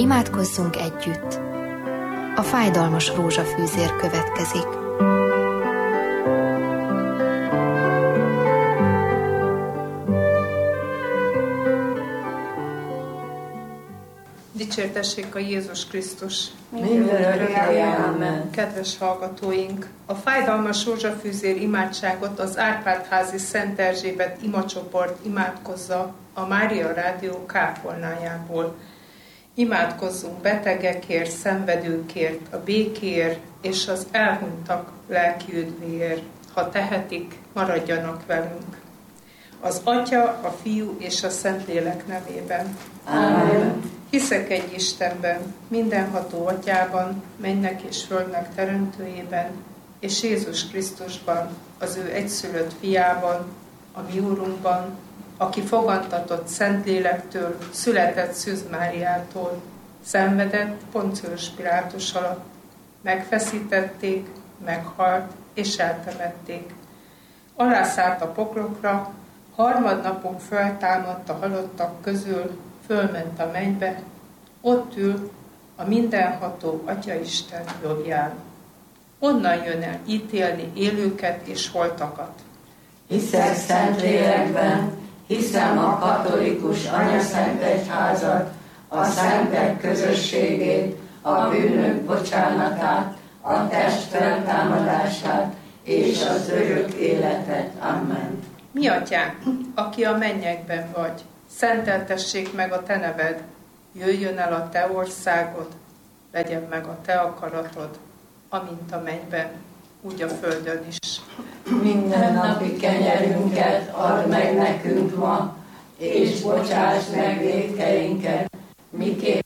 Imádkozzunk együtt! A fájdalmas rózsafűzér következik. Dicsértessék a Jézus Krisztus! Mindörökké, amen. Kedves hallgatóink! A fájdalmas rózsafűzér imádságot az Árpád-házi Szent Erzsébet imacsoport imádkozza a Mária Rádió kápolnájából. Imádkozzunk betegekért, szenvedőkért, a békéért és az elhunytak lelki üdvéért. Ha tehetik, maradjanak velünk. Az Atya, a Fiú és a Szentlélek nevében. Amen. Hiszek egy Istenben, mindenható Atyában, mennek és földnek teremtőjében, és Jézus Krisztusban, az ő egyszülött fiában, a mi Úrunkban, aki fogantatott Szentlélektől, született Szűz Máriától, szenvedett Poncius Pilátus alatt, megfeszítették, meghalt és eltemették. Alászállt a poklokra, harmadnapon feltámadt a halottak közül, fölment a mennybe, ott ül a mindenható Atyaisten jobbján. Onnan jön el ítélni élőket és holtakat. Hiszek Szentlélekben, hiszem a katolikus anyaszent egyházat, a szentek közösségét, a bűnök bocsánatát, a test feltámadását és az örök életet. Amen. Mi Atyánk, aki a mennyekben vagy, szenteltessék meg a te neved, jöjjön el a te országod, legyen meg a te akaratod, amint a mennyben, úgy a földön is. Mindennapi kenyerünket add meg nekünk ma, és bocsásd meg vétkeinket, miképp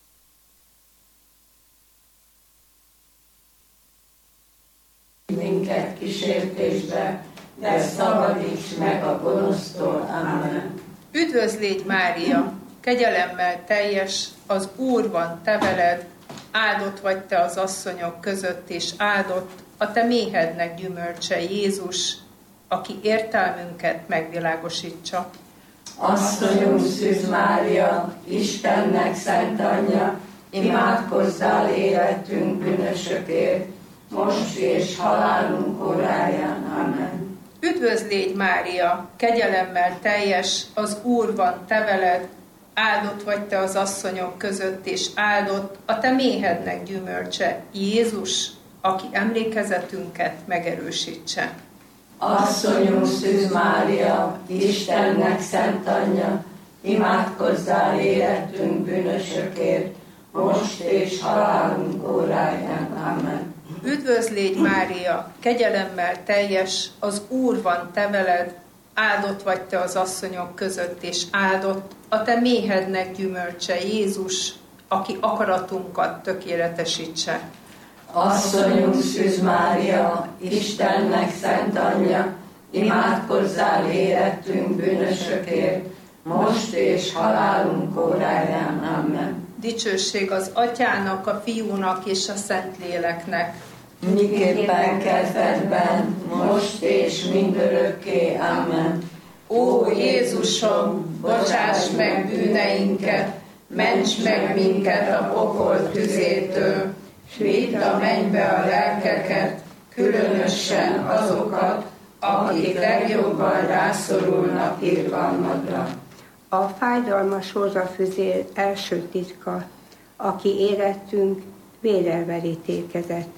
minket kísértésbe, de szabadíts meg a gonosztól. Amen. Üdvözl légy, Mária, kegyelemmel teljes, az Úr van te veled, áldott vagy te az asszonyok között, és áldott a te méhednek gyümölcse, Jézus, aki értelmünket megvilágosítsa. Asszonyunk Szűz Mária, Istennek szent anyja, imádkozzál életünk bűnösökért, most és halálunk óráján. Amen. Üdvözl légy, Mária, kegyelemmel teljes, az Úr van te veled, áldott vagy te az asszonyok között, és áldott a te méhednek gyümölcse, Jézus, aki emlékezetünket megerősítse. Asszonyunk Szűz Mária, Istennek szent anyja, imádkozzál életünk bűnösökért, most és halálunk óráján. Amen. Üdvözl légy, Mária, kegyelemmel teljes, az Úr van te veled, áldott vagy te az asszonyok között, és áldott a te méhednek gyümölcse, Jézus, aki akaratunkat tökéletesítse. Asszonyunk Szűz Mária, Istennek szent anyja, imádkozzál életünk bűnösökért, most és halálunk óráján. Amen. Dicsőség az Atyának, a Fiúnak és a Szentléleknek. Miképpen kezdetben, most és mindörökké. Amen. Ó Jézusom, bocsáss meg bűneinket, ments meg minket a pokol tüzétől, s vidd a mennybe a lelkeket, különösen azokat, akik legjobban rászorulnak irgalmadra. A fájdalmas rózsafűzér első titka, aki érettünk vérrel verítékezett.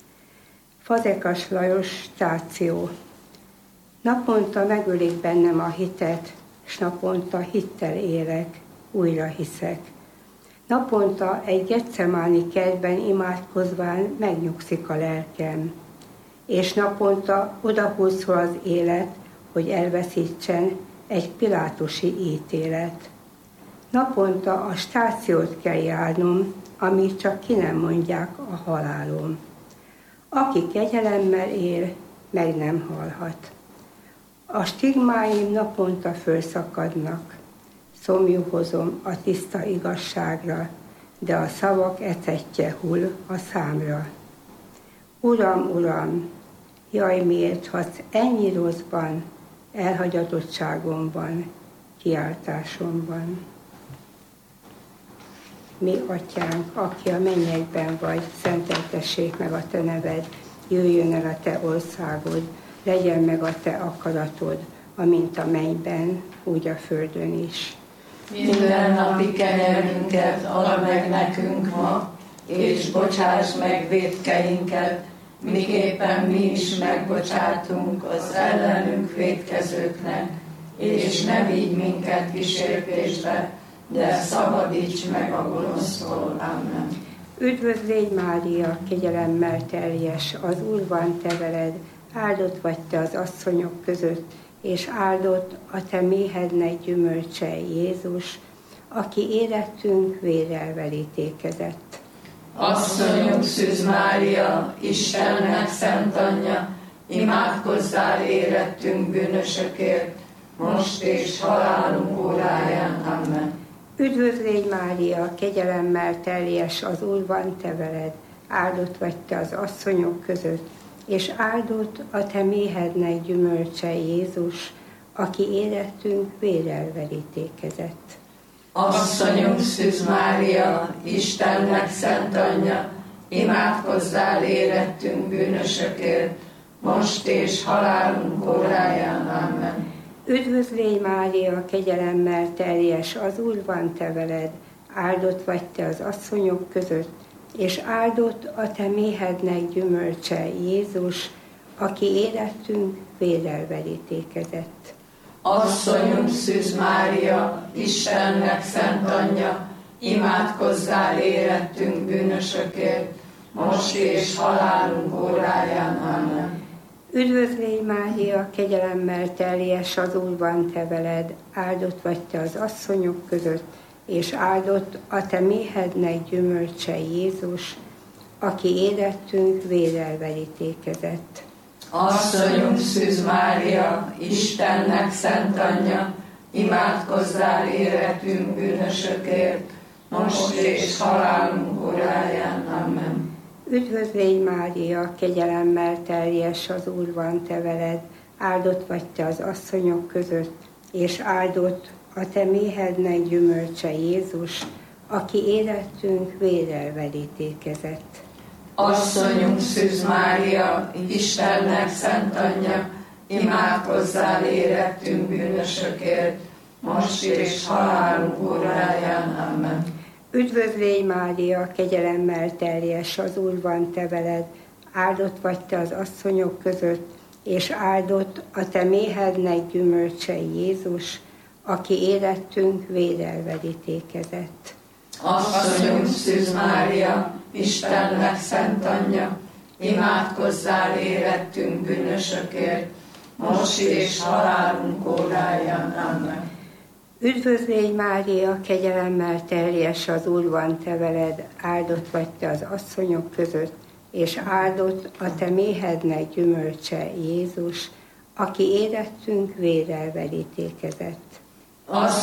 Fazekas Lajos stáció. Naponta megölik bennem a hitet, s naponta hittel élek, újra hiszek. Naponta egy getsemáni kertben imádkozván megnyugszik a lelkem, és naponta odahúzol az élet, hogy elveszítsen egy pilátusi ítélet. Naponta a stációt kell járnom, amíg csak ki nem mondják a halálom. Aki kegyelemmel él, meg nem halhat. A stigmáim naponta fölszakadnak, szomjúhozom a tiszta igazságra, de a szavak ecettje hull a számra. Uram, Uram, jaj, miért hatsz ennyi rosszban, elhagyatottságomban, kiáltásomban. Mi atyánk, aki a mennyekben vagy, szenteltessék meg a te neved, jöjjön el a te országod, legyen meg a te akaratod, amint a mennyben, úgy a földön is. Minden napi kenyerünket add meg nekünk ma, és bocsáss meg vétkeinket, miképpen mi is megbocsátunk az ellenünk vétkezőknek, és ne vigy minket kísértésbe, de szabadíts meg a gonosztól. Amen. Üdvözl légy, Mária, kegyelemmel teljes, az Úr van te veled, áldott vagy te az asszonyok között, és áldott a te méhednek gyümölcse, Jézus, aki életünk vérrel verítékezett. Asszonyunk Szűz Mária, Istennek szent anyja, imádkozzál érettünk bűnösökért, most és halálunk óráján. Amen. Üdvözl légy, Mária, kegyelemmel teljes, az Úr van te veled, áldott vagy te az asszonyok között, és áldott a te méhednek gyümölcse, Jézus, aki életünk vérrel verítékezett. Asszonyunk Szűz Mária, Istennek szent anyja, imádkozzál érettünk bűnösökért, most és halálunk óráján. Amen. Üdvözl légy, Mária, kegyelemmel teljes, az Úr van te veled, áldott vagy te az asszonyok között, és áldott a te méhednek gyümölcse, Jézus, aki életünk vérrel verítékezett. Asszonyunk Szűz Mária, Istennek szent anyja, imádkozzál érettünk bűnösökért, most és halálunk óráján. Amen. Üdvözl légy, Mária, kegyelemmel teljes, az Úr van te veled, áldott vagy te az asszonyok között, és áldott a te méhednek gyümölcse, Jézus, aki életünk vérrel verítékezett. Asszonyunk Szűz Mária, Istennek szent anyja, imádkozzál érettünk bűnösökért, most és halálunk óráján. Amen. Üdvözl légy, Mária, kegyelemmel teljes, az Úr van te veled, áldott vagy te az asszonyok között, és áldott a te méhednek gyümölcse, Jézus, aki életünk vérrel verítékezett. Asszonyunk Szűz Mária, Istennek szent anyja, imádkozzál érettünk bűnösökért, most és halálunk óráján. Amen. Üdvözl légy, Mária, kegyelemmel teljes, az Úr van te veled, áldott vagy te az asszonyok között, és áldott a te méhednek gyümölcse, Jézus, aki életünk vérrel verítékezett. Asszonyunk Szűz Mária, Istennek szent anyja, imádkozzál érettünk bűnösökért, most és halálunk óráján. Amen. Üdvözl légy, Mária, kegyelemmel teljes, az Úr van te veled, áldott vagy te az asszonyok között, és áldott a te méhednek gyümölcse, Jézus, aki életünk vérrel verítékezett.